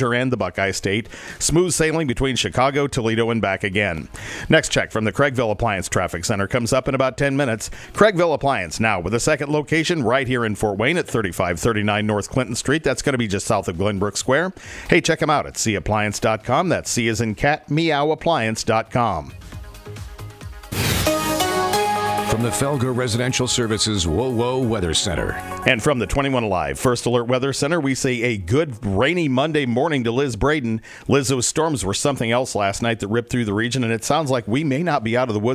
Fraser and the Buckeye State. Smooth sailing between Chicago, Toledo, and back again. Next check from the Craigville Appliance Traffic Center comes up in about 10 minutes. Craigville Appliance now with a second location right here in Fort Wayne at 3539 North Clinton Street. That's going to be just south of Glenbrook Square. Hey, check them out at cappliance.com. That's C as in cat, meowappliance.com. From the Felger Residential Services WOWO Weather Center. And from the 21 Alive First Alert Weather Center, we say a good rainy Monday morning to Liz Braden. Liz, those storms were something else last night that ripped through the region, and it sounds like we may not be out of the woods